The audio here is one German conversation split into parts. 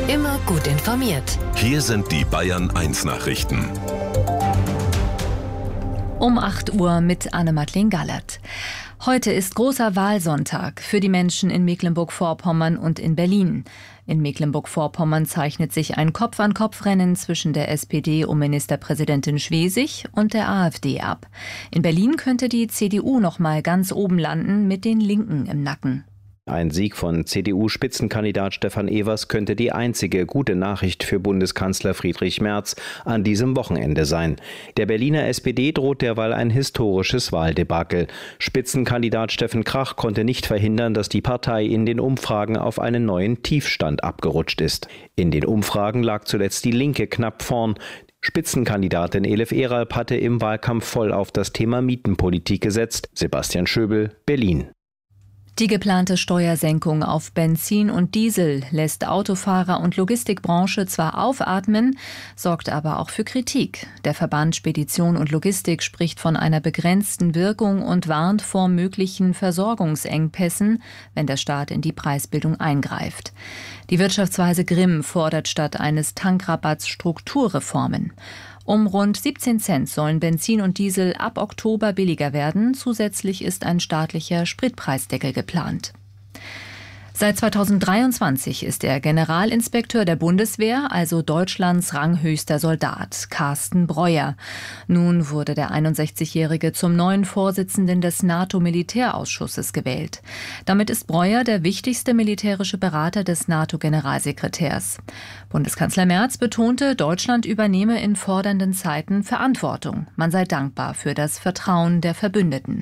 Immer gut informiert. Hier sind die Bayern 1 Nachrichten. Um 8 Uhr mit Anne-Madeleine Gallert. Heute ist großer Wahlsonntag für die Menschen in Mecklenburg-Vorpommern und in Berlin. In Mecklenburg-Vorpommern zeichnet sich ein Kopf-an-Kopf-Rennen zwischen der SPD um Ministerpräsidentin Schwesig und der AfD ab. In Berlin könnte die CDU noch mal ganz oben landen mit den Linken im Nacken. Ein Sieg von CDU-Spitzenkandidat Stefan Evers könnte die einzige gute Nachricht für Bundeskanzler Friedrich Merz an diesem Wochenende sein. Der Berliner SPD droht derweil ein historisches Wahldebakel. Spitzenkandidat Steffen Krach konnte nicht verhindern, dass die Partei in den Umfragen auf einen neuen Tiefstand abgerutscht ist. In den Umfragen lag zuletzt die Linke knapp vorn. Spitzenkandidatin Elif Eralp hatte im Wahlkampf voll auf das Thema Mietenpolitik gesetzt. Sebastian Schöbel, Berlin. Die geplante Steuersenkung auf Benzin und Diesel lässt Autofahrer und Logistikbranche zwar aufatmen, sorgt aber auch für Kritik. Der Verband Spedition und Logistik spricht von einer begrenzten Wirkung und warnt vor möglichen Versorgungsengpässen, wenn der Staat in die Preisbildung eingreift. Die Wirtschaftsweise Grimm fordert statt eines Tankrabatts Strukturreformen. Um rund 17 Cent sollen Benzin und Diesel ab Oktober billiger werden. Zusätzlich ist ein staatlicher Spritpreisdeckel geplant. Seit 2023 ist er Generalinspekteur der Bundeswehr, also Deutschlands ranghöchster Soldat, Carsten Breuer. Nun wurde der 61-Jährige zum neuen Vorsitzenden des NATO-Militärausschusses gewählt. Damit ist Breuer der wichtigste militärische Berater des NATO-Generalsekretärs. Bundeskanzler Merz betonte, Deutschland übernehme in fordernden Zeiten Verantwortung. Man sei dankbar für das Vertrauen der Verbündeten.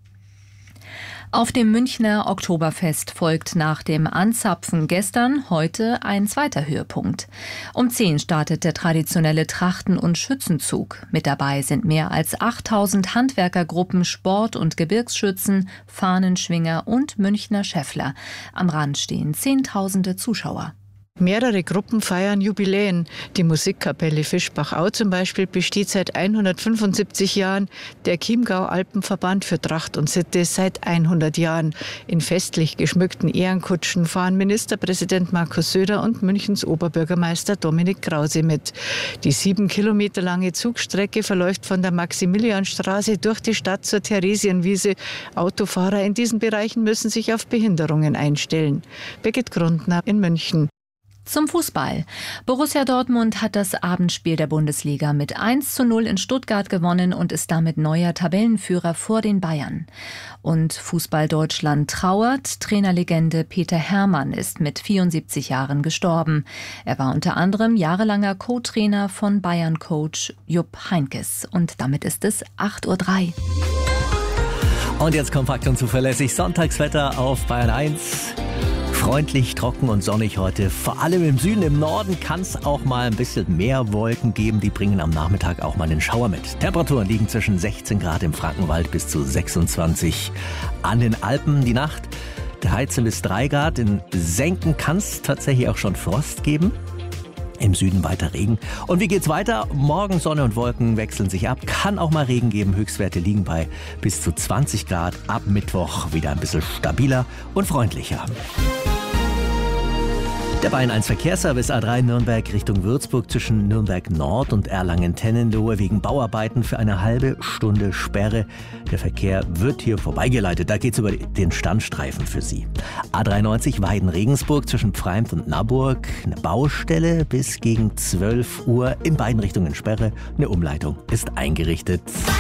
Auf dem Münchner Oktoberfest folgt nach dem Anzapfen gestern heute ein zweiter Höhepunkt. Um 10 startet der traditionelle Trachten- und Schützenzug. Mit dabei sind mehr als 8000 Handwerkergruppen, Sport- und Gebirgsschützen, Fahnenschwinger und Münchner Schäffler. Am Rand stehen Zehntausende Zuschauer. Mehrere Gruppen feiern Jubiläen. Die Musikkapelle Fischbachau zum Beispiel besteht seit 175 Jahren. Der Chiemgau-Alpenverband für Tracht und Sitte seit 100 Jahren. In festlich geschmückten Ehrenkutschen fahren Ministerpräsident Markus Söder und Münchens Oberbürgermeister Dominik Krause mit. Die 7 Kilometer lange Zugstrecke verläuft von der Maximilianstraße durch die Stadt zur Theresienwiese. Autofahrer in diesen Bereichen müssen sich auf Behinderungen einstellen. Birgit Grundner in München. Zum Fußball. Borussia Dortmund hat das Abendspiel der Bundesliga mit 1:0 in Stuttgart gewonnen und ist damit neuer Tabellenführer vor den Bayern. Und Fußball Deutschland trauert. Trainerlegende Peter Herrmann ist mit 74 Jahren gestorben. Er war unter anderem jahrelanger Co-Trainer von Bayern-Coach Jupp Heynckes. Und damit ist es 8:03 Uhr. Und jetzt kompakt und zuverlässig Sonntagswetter auf Bayern 1. Freundlich, trocken und sonnig heute. Vor allem im Süden, im Norden kann es auch mal ein bisschen mehr Wolken geben. Die bringen am Nachmittag auch mal einen Schauer mit. Temperaturen liegen zwischen 16 Grad im Frankenwald bis zu 26 an den Alpen. Die Nacht 13 bis 3 Grad. In Senken kann es tatsächlich auch schon Frost geben. Im Süden weiter Regen. Und wie geht's weiter? Morgen Sonne und Wolken wechseln sich ab. Kann auch mal Regen geben. Höchstwerte liegen bei bis zu 20 Grad. Ab Mittwoch wieder ein bisschen stabiler und freundlicher. Der Bayern 1 Verkehrsservice A3 Nürnberg Richtung Würzburg zwischen Nürnberg Nord und Erlangen-Tennenlohe wegen Bauarbeiten für eine halbe Stunde Sperre. Der Verkehr wird hier vorbeigeleitet. Da geht's über den Standstreifen für Sie. A93 Weiden-Regensburg zwischen Pfreimd und Naburg. Eine Baustelle bis gegen 12 Uhr. In beiden Richtungen Sperre. Eine Umleitung ist eingerichtet.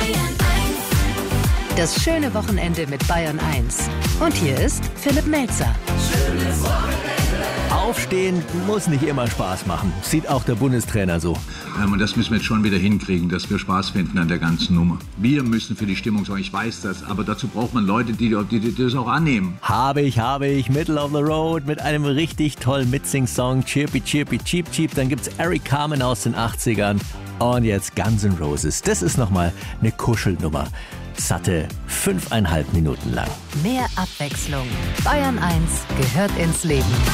Das schöne Wochenende mit Bayern 1. Und hier ist Philipp Melzer. Schönes Wochenende. Aufstehen muss nicht immer Spaß machen. Sieht auch der Bundestrainer so. Und das müssen wir jetzt schon wieder hinkriegen, dass wir Spaß finden an der ganzen Nummer. Wir müssen für die Stimmung sorgen, ich weiß das, aber dazu braucht man Leute, die das auch annehmen. Habe ich. Middle of the Road mit einem richtig tollen Mitsing-Song. Chirpy, Chirpy, Cheep, Cheep. Dann gibt's Eric Carmen aus den 80ern. Und jetzt Guns N' Roses. Das ist nochmal eine Kuschelnummer. Satte 5,5 Minuten lang. Mehr Abwechslung. Bayern 1 gehört ins Leben.